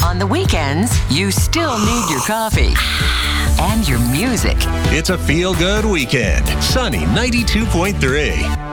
On the weekends, you still need your coffee and your music. It's a feel-good weekend. Sunny 92.3.